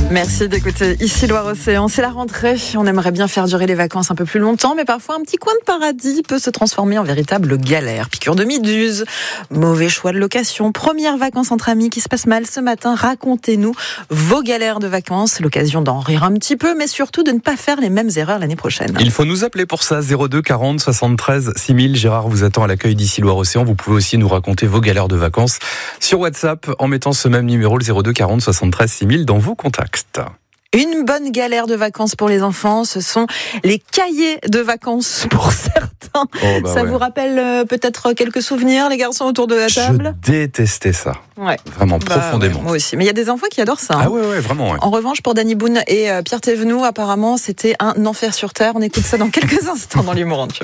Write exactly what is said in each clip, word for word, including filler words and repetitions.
Merci d'écouter Ici Loire-Océan. C'est la rentrée. On aimerait bien faire durer les vacances un peu plus longtemps, mais parfois un petit coin de paradis peut se transformer en véritable galère. Piqûre de méduse, mauvais choix de location, premières vacances entre amis qui se passent mal ce matin. Racontez-nous vos galères de vacances. L'occasion d'en rire un petit peu, mais surtout de ne pas faire les mêmes erreurs l'année prochaine. Il faut nous appeler pour ça. zéro deux quarante soixante-treize six mille. Gérard vous attend à l'accueil d'Ici Loire-Océan. Vous pouvez aussi nous raconter vos galères de vacances sur WhatsApp en mettant ce même numéro, le zéro deux quarante soixante-treize six mille, dans vos contacts. Une bonne galère de vacances pour les enfants, ce sont les cahiers de vacances pour certains. Oh bah ça ouais. vous rappelle euh, peut-être quelques souvenirs, les garçons autour de la table? Je détestais ça. Ouais. Vraiment Bah, profondément. ouais, moi aussi. Mais il y a des enfants qui adorent ça. Hein. Ah ouais, ouais, vraiment. Ouais. En revanche, pour Danny Boone et euh, Pierre Thévenoud, apparemment, c'était un enfer sur Terre. On écoute ça dans quelques instants dans l'humour en tube.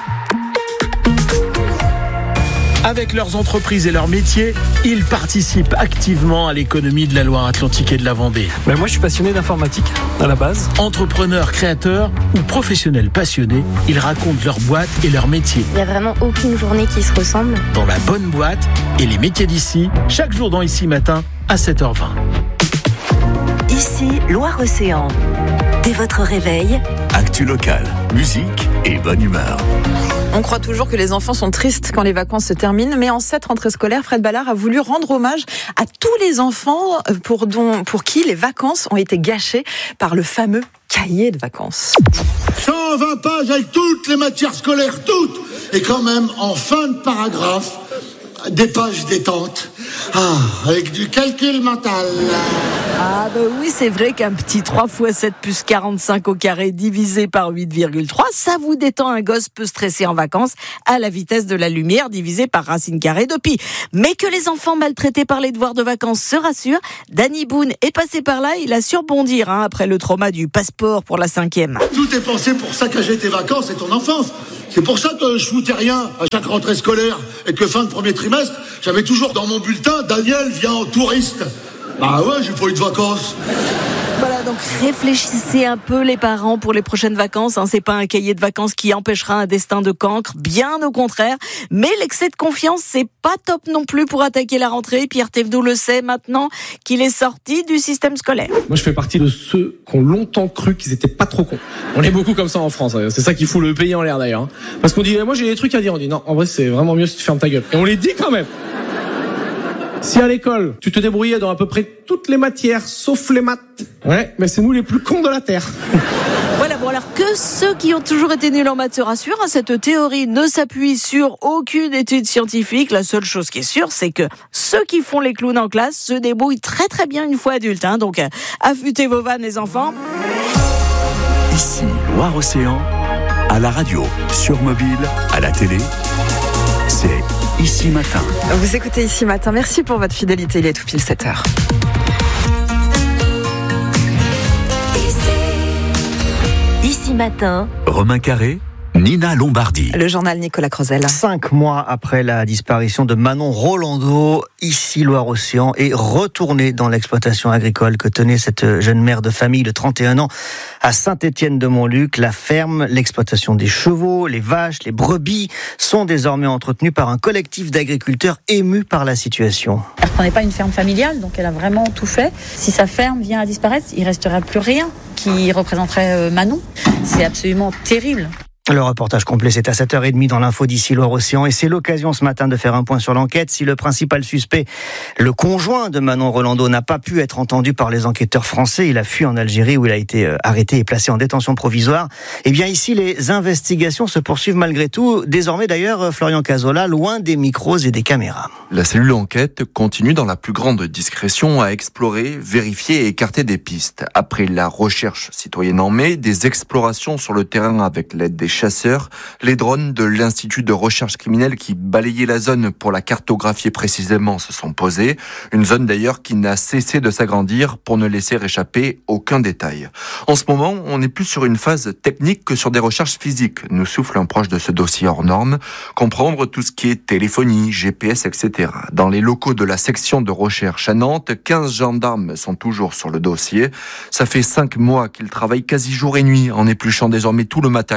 Avec leurs entreprises et leurs métiers, ils participent activement à l'économie de la Loire-Atlantique et de la Vendée. Ben moi, je suis passionné d'informatique, à la base. Entrepreneurs, créateurs ou professionnels passionnés, ils racontent leur boîte et leur métier. Il n'y a vraiment aucune journée qui se ressemble. Dans la bonne boîte et les métiers d'ici, chaque jour dans Ici Matin à sept heures vingt. Ici, Loire-Océan. Dès votre réveil, actu locale, musique et bonne humeur. On croit toujours que les enfants sont tristes quand les vacances se terminent, mais en cette rentrée scolaire, Fred Ballard a voulu rendre hommage à tous les enfants pour, dont, pour qui les vacances ont été gâchées par le fameux cahier de vacances. cent vingt pages avec toutes les matières scolaires, toutes. Et quand même, en fin de paragraphe, des pages détente. Ah, avec du calcul mental. Ah bah oui, c'est vrai qu'un petit trois fois sept plus quarante-cinq au carré divisé par huit virgule trois, ça vous détend. Un gosse peu stressé en vacances à la vitesse de la lumière divisé par racine carrée de pi. Mais que les enfants maltraités par les devoirs de vacances se rassurent, Danny Boone est passé par là, il a su rebondir hein, après le trauma du passeport pour la cinquième. Tout est pensé pour saccager tes vacances et ton enfance. C'est pour ça que je foutais rien à chaque rentrée scolaire et que fin de premier trimestre, j'avais toujours dans mon bulletin « Daniel vient en touriste ». Bah ouais, j'ai pas eu de vacances. Voilà, donc réfléchissez un peu les parents pour les prochaines vacances. Hein. C'est pas un cahier de vacances qui empêchera un destin de cancre, bien au contraire. Mais l'excès de confiance, c'est pas top non plus pour attaquer la rentrée. Pierre Thévenoud le sait maintenant qu'il est sorti du système scolaire. Moi, je fais partie de ceux qui ont longtemps cru qu'ils étaient pas trop cons. On est beaucoup comme ça en France. C'est ça qui fout le pays en l'air d'ailleurs. Hein. Parce qu'on dit, moi j'ai des trucs à dire. On dit, non, en vrai, c'est vraiment mieux si tu fermes ta gueule. Et on les dit quand même. Si à l'école, tu te débrouillais dans à peu près toutes les matières, sauf les maths, ouais, mais c'est nous les plus cons de la Terre. Voilà, bon alors que ceux qui ont toujours été nuls en maths se rassurent, hein, cette théorie ne s'appuie sur aucune étude scientifique. La seule chose qui est sûre, c'est que ceux qui font les clowns en classe se débrouillent très très bien une fois adultes. Hein, donc affûtez vos vannes les enfants. Ici, Loire-Océan, à la radio, sur mobile, à la télé, c'est Ici Matin. Vous écoutez Ici Matin. Merci pour votre fidélité. Il est tout pile sept heures. Ici Matin, Romain Carré, Nina Lombardi. Le journal Nicolas Crozel. Cinq mois après la disparition de Manon Rolando, Ici Loire-Océan est retourné dans l'exploitation agricole que tenait cette jeune mère de famille de trente et un ans à Saint-Étienne-de-Montluc. La ferme, l'exploitation des chevaux, les vaches, les brebis sont désormais entretenues par un collectif d'agriculteurs émus par la situation. Elle ne reprenait pas une ferme familiale, donc elle a vraiment tout fait. Si sa ferme vient à disparaître, il ne restera plus rien qui représenterait Manon. C'est absolument terrible. Le reportage complet, c'est à sept heures trente dans l'info d'Ici Loire-Océan et c'est l'occasion ce matin de faire un point sur l'enquête. Si le principal suspect, le conjoint de Manon Rolando, n'a pas pu être entendu par les enquêteurs français, il a fui en Algérie où il a été arrêté et placé en détention provisoire. Eh bien ici, les investigations se poursuivent malgré tout. Désormais d'ailleurs, Florian Cazola, loin des micros et des caméras. La cellule enquête continue dans la plus grande discrétion à explorer, vérifier et écarter des pistes. Après la recherche citoyenne en mai, des explorations sur le terrain avec l'aide des chasseurs, les drones de l'Institut de recherche criminelle qui balayaient la zone pour la cartographier précisément se sont posés. Une zone d'ailleurs qui n'a cessé de s'agrandir pour ne laisser échapper aucun détail. En ce moment, on n'est plus sur une phase technique que sur des recherches physiques, nous souffle un proche de ce dossier hors norme. Comprendre tout ce qui est téléphonie, G P S, et cetera. Dans les locaux de la section de recherche à Nantes, quinze gendarmes sont toujours sur le dossier. Ça fait cinq mois qu'ils travaillent quasi jour et nuit en épluchant désormais tout le matériel technique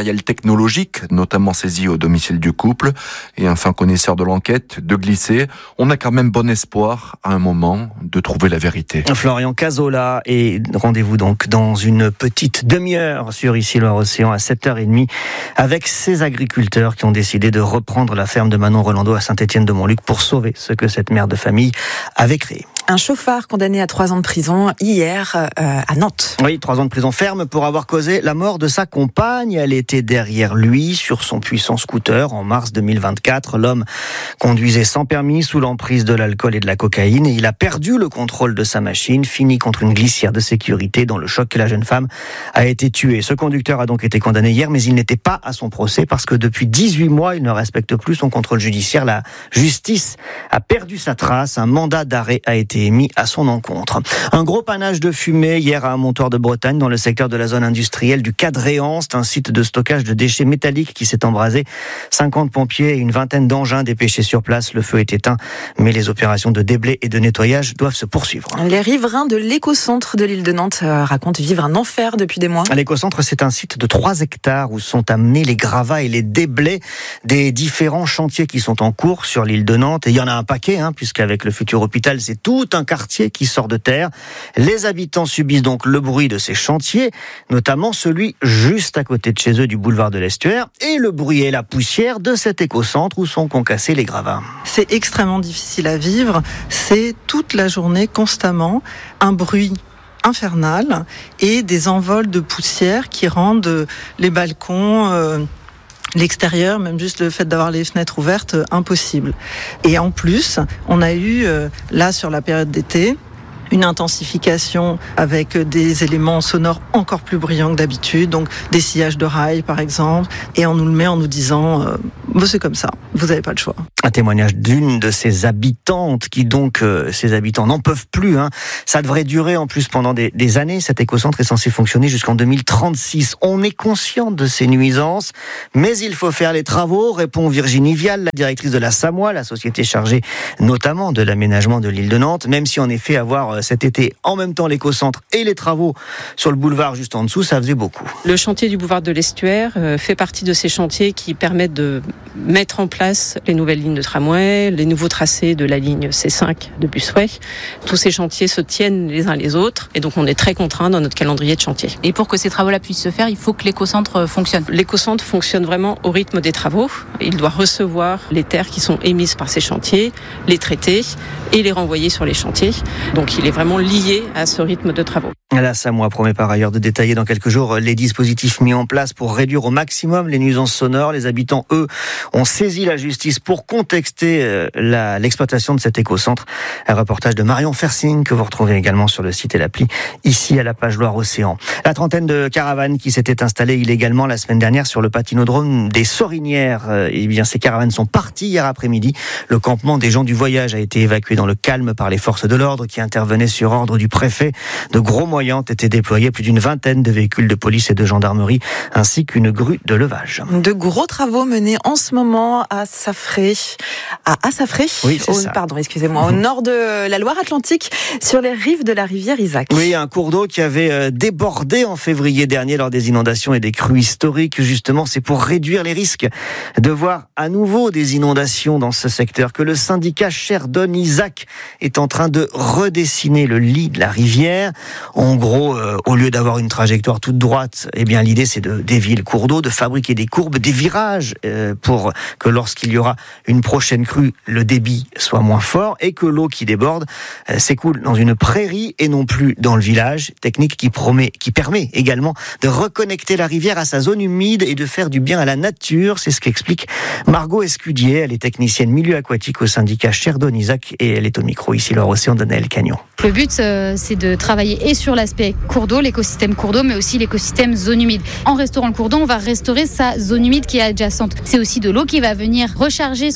technologiques, notamment saisies au domicile du couple. Et enfin, connaisseur de l'enquête, de glisser, on a quand même bon espoir, à un moment, de trouver la vérité. Florian Cazola, et rendez-vous donc dans une petite demi-heure sur Ici Loire-Océan à sept heures trente avec ces agriculteurs qui ont décidé de reprendre la ferme de Manon Rolando à Saint-Étienne-de-Montluc pour sauver ce que cette mère de famille avait créé. Un chauffard condamné à trois ans de prison hier euh, à Nantes. Oui, trois ans de prison ferme pour avoir causé la mort de sa compagne. Elle était derrière lui sur son puissant scooter en mars deux mille vingt-quatre. L'homme conduisait sans permis sous l'emprise de l'alcool et de la cocaïne et il a perdu le contrôle de sa machine, fini contre une glissière de sécurité dans le choc que la jeune femme a été tuée. Ce conducteur a donc été condamné hier, mais il n'était pas à son procès parce que depuis dix-huit mois, il ne respecte plus son contrôle judiciaire. La justice a perdu sa trace. Un mandat d'arrêt a été émis à son encontre. Un gros panache de fumée hier à Montoire-de-Bretagne dans le secteur de la zone industrielle du Cadréan. C'est un site de stockage de déchets métalliques qui s'est embrasé. cinquante pompiers et une vingtaine d'engins dépêchés sur place. Le feu est éteint, mais les opérations de déblai et de nettoyage doivent se poursuivre. Les riverains de l'écocentre de l'île de Nantes racontent vivre un enfer depuis des mois. L'écocentre, c'est un site de trois hectares où sont amenés les gravats et les déblais des différents chantiers qui sont en cours sur l'île de Nantes. Et il y en a un paquet, hein, puisqu'avec le futur hôpital, c'est tout un quartier qui sort de terre. Les habitants subissent donc le bruit de ces chantiers, notamment celui juste à côté de chez eux du boulevard de l'Estuaire, et le bruit et la poussière de cet écocentre où sont concassés les gravats. C'est extrêmement difficile à vivre. C'est toute la journée, constamment, un bruit infernal et des envols de poussière qui rendent les balcons... Euh l'extérieur, même juste le fait d'avoir les fenêtres ouvertes, euh, impossible. Et en plus, on a eu, euh, là, sur la période d'été, une intensification avec des éléments sonores encore plus bruyants que d'habitude, donc des sillages de rails par exemple, et on nous le met en nous disant euh, bah, c'est comme ça, vous n'avez pas le choix. Un témoignage d'une de ces habitantes qui donc, euh, ces habitants n'en peuvent plus. Hein. Ça devrait durer en plus pendant des, des années. Cet écocentre est censé fonctionner jusqu'en deux mille trente-six. On est conscient de ces nuisances, mais il faut faire les travaux, répond Virginie Vial, la directrice de la Samois, la société chargée notamment de l'aménagement de l'île de Nantes, même si en effet avoir cet été en même temps l'écocentre et les travaux sur le boulevard juste en dessous, ça faisait beaucoup. Le chantier du boulevard de l'Estuaire euh, fait partie de ces chantiers qui permettent de mettre en place les nouvelles lignes de tramway, les nouveaux tracés de la ligne C cinq de Busway. Tous ces chantiers se tiennent les uns les autres et donc on est très contraints dans notre calendrier de chantier. Et pour que ces travaux-là puissent se faire, il faut que l'écocentre fonctionne. L'écocentre fonctionne vraiment au rythme des travaux. Il doit recevoir les terres qui sont émises par ces chantiers, les traiter et les renvoyer sur les chantiers. Donc il est vraiment lié à ce rythme de travaux. La Samoa promet par ailleurs de détailler dans quelques jours les dispositifs mis en place pour réduire au maximum les nuisances sonores. Les habitants, eux, ont saisi la justice pour contexter la, l'exploitation de cet écocentre. Un reportage de Marion Fersing que vous retrouvez également sur le site et l'appli, ici à la page Loire-Océan. La trentaine de caravanes qui s'étaient installées illégalement la semaine dernière sur le patinodrome des Sorinières, eh bien ces caravanes sont parties hier après-midi. Le campement des gens du voyage a été évacué dans le calme par les forces de l'ordre qui intervenaient sur ordre du préfet. De gros moyens ont été déployés, plus d'une vingtaine de véhicules de police et de gendarmerie, ainsi qu'une grue de levage. De gros travaux menés en ce moment à Saffré, à Assafré, oui, c'est au, ça. pardon, excusez-moi, au nord de la Loire-Atlantique, sur les rives de la rivière Isaac. Oui, un cours d'eau qui avait débordé en février dernier lors des inondations et des crues historiques. Justement, c'est pour réduire les risques de voir à nouveau des inondations dans ce secteur que le syndicat Cherdon Isaac est en train de redessiner le lit de la rivière. En gros, euh, au lieu d'avoir une trajectoire toute droite, eh bien l'idée c'est de dévier le cours d'eau, de fabriquer des courbes, des virages euh, pour que lorsqu'il y aura une prochaine crue, le débit soit moins fort et que l'eau qui déborde euh, s'écoule dans une prairie et non plus dans le village. Technique qui promet, qui permet également de reconnecter la rivière à sa zone humide et de faire du bien à la nature. C'est ce qu'explique Margot Escudier. Elle est technicienne milieu aquatique au syndicat Cherdon Isaac et elle est au micro ici Loire-Océan de Naël Cagnon. Le but, euh, c'est de travailler et sur l'aspect cours d'eau, l'écosystème cours d'eau, mais aussi l'écosystème zone humide. En restaurant le cours d'eau, on va restaurer sa zone humide qui est adjacente. C'est aussi de l'eau qui va venir recharger ce qu'on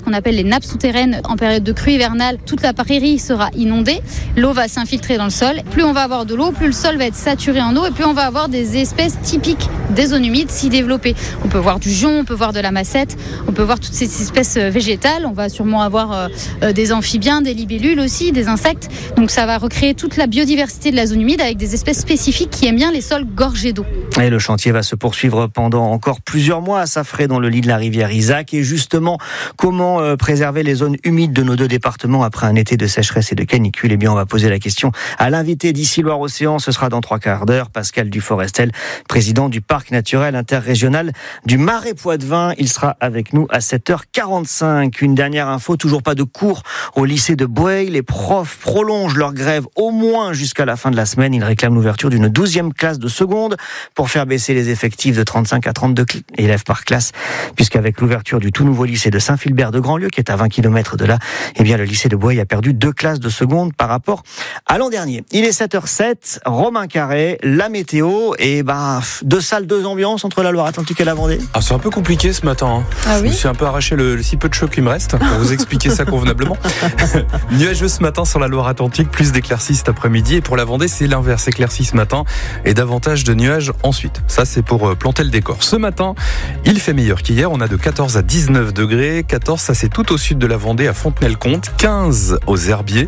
qu'on appelle les nappes souterraines. En période de crue hivernale, toute la prairie sera inondée. L'eau va s'infiltrer dans le sol. Plus on va avoir de l'eau, plus le sol va être saturé en eau et plus on va avoir des espèces typiques des zones humides s'y développer. On peut voir du jonc, on peut voir de la massette, on peut voir toutes ces espèces végétales. On va sûrement avoir euh, des amphibiens, des libellules aussi, des insectes. Donc ça va recréer toute la biodiversité de la zone humide avec des espèces spécifiques qui aiment bien les sols gorgés d'eau. Et le chantier va se poursuivre pendant encore plusieurs mois à Saffré dans le lit de la rivière Isaac. Et justement, comment euh, préserver les zones humides de nos deux départements après un été de sécheresse et de canicule? Eh bien, on va poser la question à l'invité d'ici Loire-Océan. Ce sera dans trois quarts d'heure. Pascal Duforestel, président du parc naturel interrégional du Marais Poitevin. Il sera avec nous à sept heures quarante-cinq. Une dernière info, toujours pas de cours au lycée de Boueil. Les profs prolongent leur grève au moins jusqu'à la fin de la semaine. Ils réclament l'ouverture d'une douzième classe de seconde pour faire baisser les effectifs de trente-cinq à trente-deux élèves par classe, puisqu'avec l'ouverture du tout nouveau lycée de Saint-Philbert de Grandlieu, qui est à vingt kilomètres de là, eh bien, le lycée de Boueil a perdu deux classes de seconde par rapport à l'an dernier. Il est sept heures sept, Romain Carré, la météo, et bah, deux salles, deux ambiances entre la Loire-Atlantique et la Vendée. Ah, c'est un peu compliqué ce matin. Hein. Ah oui. Je me suis un peu arraché le, le si peu de cheveux qui me reste pour vous expliquer ça convenablement. Nuageux ce matin sur la Loire-Atlantique, plus d'éclaircies cet après-midi. Et pour la Vendée, c'est l'inverse, éclaircies ce matin et davantage de nuages ensuite. Ça, c'est pour planter le décor. Ce matin, il fait meilleur qu'hier. On a de quatorze à dix-neuf degrés. quatorze, ça c'est tout au sud de la Vendée, à Fontenay-le-Comte. quinze aux Herbiers.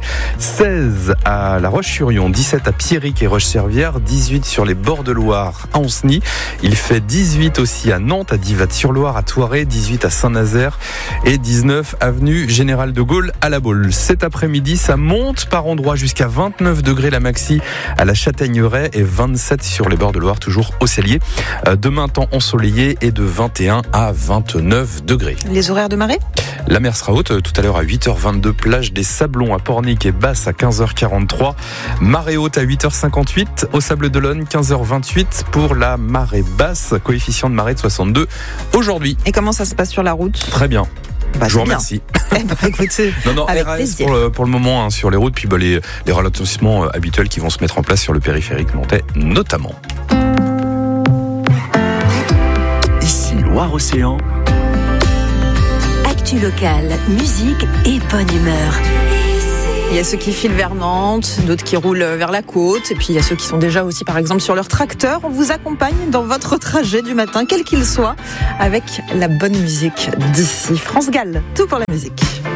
seize à La Roche-sur-Yon. dix-sept à Pierrick et Roche-Servière. dix-huit sur les bords de Loire, à Ancenis. Il fait dix-huit aussi à Nantes, à Divat-sur-Loire, à Thoiret. dix-huit à Saint-Nazaire. Et dix-neuf avenue Général de Gaulle, à La Baule. Cet après-midi, ça monte par endroits jusqu'à vingt-neuf degrés la maxi à la Châtaigneraie et vingt-sept sur les bords de Loire, toujours au Cellier. Demain, temps ensoleillé et de vingt et un à vingt-neuf degrés. Les horaires de marée ? La mer sera haute tout à l'heure à huit heures vingt-deux, plage des Sablons à Pornic et basse à quinze heures quarante-trois. Marée haute à huit heures cinquante-huit, au Sable d'Olonne quinze heures vingt-huit pour la marée basse, coefficient de marée de soixante-deux aujourd'hui. Et comment ça se passe sur la route ? Très bien. Bah, je vous remercie. Eh ben, écoutez, non, non, avec R A S plaisir. pour le, pour le moment hein, sur les routes, puis bah, les, les ralentissements habituels qui vont se mettre en place sur le périphérique nantais notamment. Ici Loire-Océan. Actu locale, musique et bonne humeur. Il y a ceux qui filent vers Nantes, d'autres qui roulent vers la côte, et puis il y a ceux qui sont déjà aussi par exemple sur leur tracteur. On vous accompagne dans votre trajet du matin, quel qu'il soit, avec la bonne musique d'ici. France Gall, tout pour la musique.